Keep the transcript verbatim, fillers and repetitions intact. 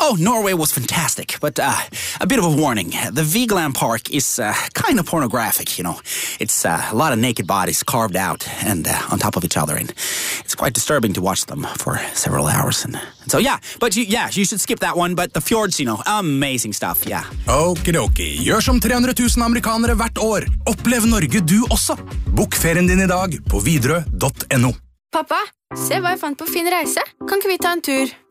Oh, Norway was fantastic, but uh, a bit of a warning. The Vigeland Park is uh, kind of pornographic, you know. It's uh, a lot of naked bodies carved out and uh, on top of each other, and it's quite disturbing to watch them for several hours. And, and so, yeah, but you, yeah, you should skip that one, but the fjords, you know, amazing stuff, yeah. Okidoki, gjør som tre hundre tusen amerikanere hvert år. Opplev Norge du også. Bok ferien din i dag på Widerøe punktum no. Pappa, se hva jeg fant på Fin Reise. Kan ikke vi ta en tur?